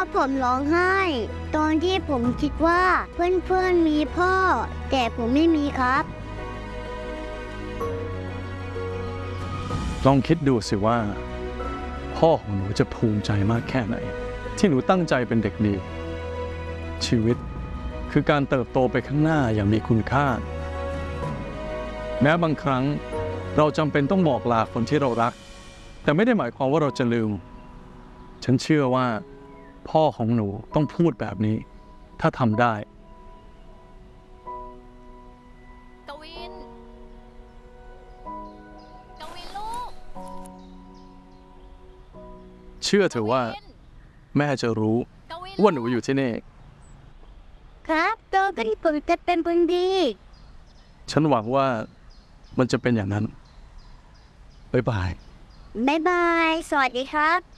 ผมร้องไห้ตอนที่ผมคิดว่าเพื่อนๆมีพ่อแต่ผมไม่มีครับลองคิดดูสิว่าพ่อของหนูจะภูมิใจมากแค่ไหนที่หนูตั้งใจเป็นเด็กดีชีวิตคือการเติบโตไปข้างหน้าอย่างมีคุณค่าแม้บางครั้งเราจำเป็นต้องบอกลาคนที่เรารักแต่ไม่ได้หมายความว่าเราจะลืมฉันเชื่อว่าพ่อของหนูต้องพูดแบบนี้ถ้าทำได้กวินลูกเชื่อเถอะว่าแม่จะรู้ว่าหนูอยู่ที่นี่ครับโตขึ้นผมจะเป็นคนดีฉันหวังว่ามันจะเป็นอย่างนั้นบ๊ายบายบ๊ายบายสวัสดีครับ